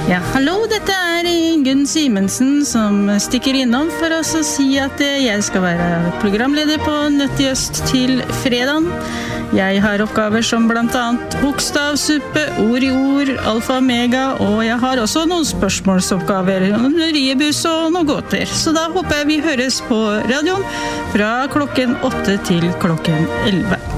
Ja, hallo, dette Gunn Simensen som stikker innom for oss å si at jeg skal være programleder på Nødt i Øst til fredagen. Jeg har oppgaver som blant annet bokstavsuppe, ord i ord, alfa og mega, og jeg har også noen spørsmålsoppgaver, noen riebuss og noen gåter. Så da håper jeg vi høres på radioen fra klokken 8 til klokken 11.